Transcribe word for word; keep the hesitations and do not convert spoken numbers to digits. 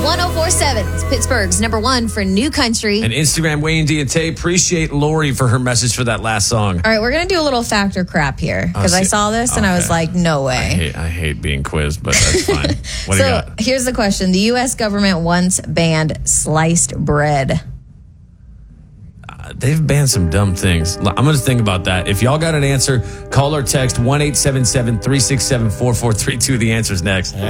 one oh four point seven. It's Pittsburgh's number one for new country. And Instagram, Wayne Diante. Appreciate Lori for her message for that last song. All right, we're going to do a little fact or crap here because Oh, I see- saw this and I was okay. like, no way. I hate, I hate being quizzed, but that's fine. What do so you got? here's the question. The U S government once banned sliced bread. They've banned some dumb things. I'm going to think about that. If y'all got an answer, call or text one eight seven seven, three six seven, four four three two. The answer's next.